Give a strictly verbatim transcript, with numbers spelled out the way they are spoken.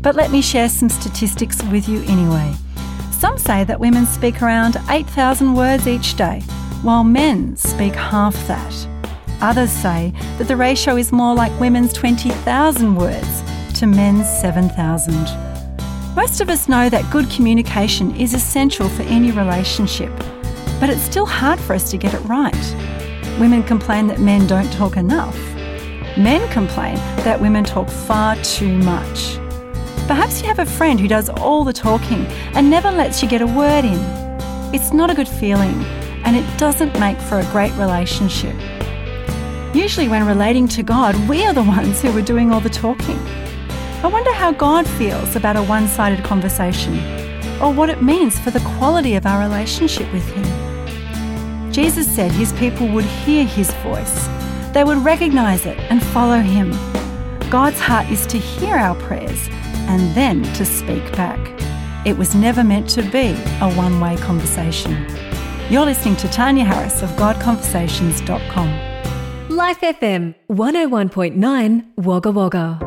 but let me share some statistics with you anyway. Some say that women speak around eight thousand words each day, while men speak half that. Others say that the ratio is more like women's twenty thousand words to men's seven thousand. Most of us know that good communication is essential for any relationship, but it's still hard for us to get it right. Women complain that men don't talk enough. Men complain that women talk far too much. Perhaps you have a friend who does all the talking and never lets you get a word in. It's not a good feeling, and it doesn't make for a great relationship. Usually when relating to God, we are the ones who are doing all the talking. I wonder how God feels about a one-sided conversation, or what it means for the quality of our relationship with Him. Jesus said His people would hear His voice. They would recognise it and follow Him. God's heart is to hear our prayers and then to speak back. It was never meant to be a one-way conversation. You're listening to Tanya Harris of God Conversations dot com. Life F M one oh one point nine Wagga Wagga.